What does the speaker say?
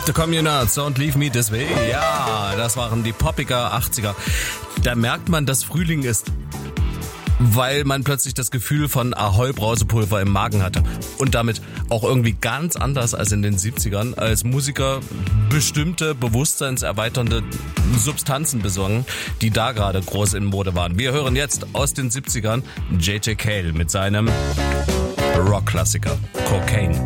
The Communards, Don't Leave Me This Way. Ja, das waren die poppiger 80er. Da merkt man, dass Frühling ist, weil man plötzlich das Gefühl von Ahoi-Brausepulver im Magen hatte. Und damit auch irgendwie ganz anders als in den 70ern, als Musiker bestimmte bewusstseinserweiternde Substanzen besorgen, die da gerade groß in Mode waren. Wir hören jetzt aus den 70ern J.J. Cale mit seinem Rockklassiker Cocaine.